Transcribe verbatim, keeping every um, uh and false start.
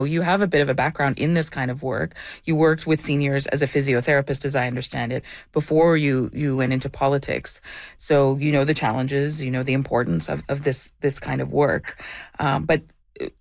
You have a bit of a background in this kind of work. You worked with seniors as a physiotherapist, as I understand it, before you, you went into politics. So you know the challenges, you know the importance of, of this this kind of work. Um, but